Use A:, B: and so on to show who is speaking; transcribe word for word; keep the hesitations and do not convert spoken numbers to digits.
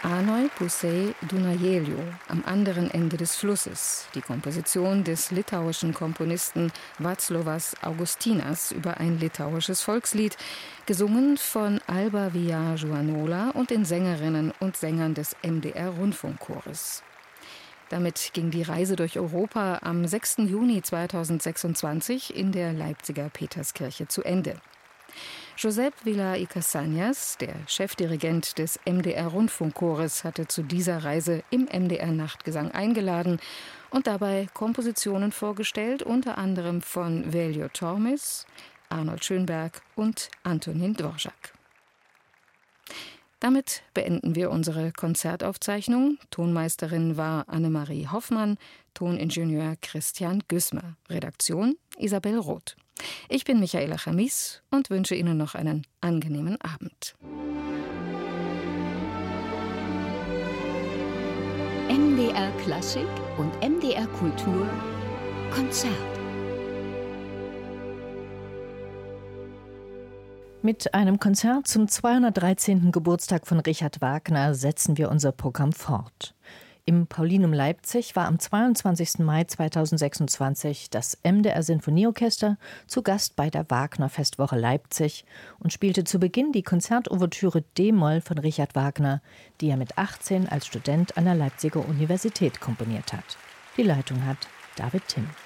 A: Anoi Pusei Dunajeliu, am anderen Ende des Flusses, die Komposition des litauischen Komponisten Vaclovas Augustinas über ein litauisches Volkslied, gesungen von Alba Villajuanola und den Sängerinnen und Sängern des M D R-Rundfunkchores. Damit ging die Reise durch Europa am sechsten Juni zweitausendsechsundzwanzig in der Leipziger Peterskirche zu Ende. Josep Vila y Casañas, der Chefdirigent des M D R-Rundfunkchores, hatte zu dieser Reise im M D R-Nachtgesang eingeladen und dabei Kompositionen vorgestellt, unter anderem von Veljo Tormis, Arnold Schönberg und Antonín Dvořák. Damit beenden wir unsere Konzertaufzeichnung. Tonmeisterin war Annemarie Hoffmann, Toningenieur Christian Güßmer, Redaktion Isabel Roth. Ich bin Michaela Chamis und wünsche Ihnen noch einen angenehmen Abend.
B: M D R Klassik und M D R Kultur Konzert.
C: Mit einem Konzert zum zweihundertdreizehnten Geburtstag von Richard Wagner setzen wir unser Programm fort. Im Paulinum Leipzig war am zweiundzwanzigsten Mai zweitausendsechsundzwanzig das M D R Sinfonieorchester zu Gast bei der Wagner-Festwoche Leipzig und spielte zu Beginn die Konzertouvertüre D-Moll von Richard Wagner, die er mit achtzehn als Student an der Leipziger Universität komponiert hat. Die Leitung hat David Timm.